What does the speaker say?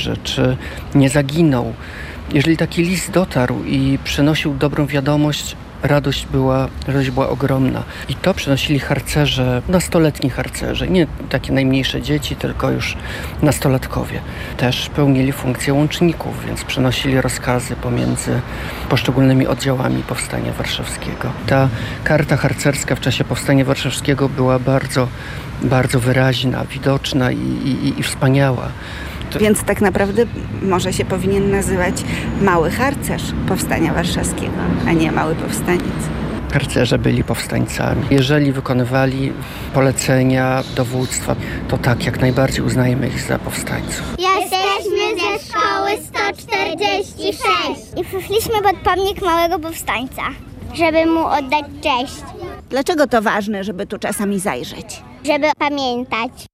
dobrze, czy nie zaginął. Jeżeli taki list dotarł i przynosił dobrą wiadomość, radość była ogromna. I to przynosili harcerze, nastoletni harcerze, nie takie najmniejsze dzieci, tylko już nastolatkowie. Też pełnili funkcję łączników, więc przenosili rozkazy pomiędzy poszczególnymi oddziałami Powstania Warszawskiego. Ta karta harcerska w czasie Powstania Warszawskiego była bardzo, bardzo wyraźna, widoczna i wspaniała. Więc tak naprawdę może się powinien nazywać mały harcerz Powstania Warszawskiego, a nie mały powstaniec. Harcerze byli powstańcami. Jeżeli wykonywali polecenia dowództwa, to tak, jak najbardziej uznajemy ich za powstańców. Jesteśmy ze szkoły 146 i przyszliśmy pod pomnik małego powstańca, żeby mu oddać cześć, Dlaczego to ważne, żeby tu czasami zajrzeć? żeby pamiętać.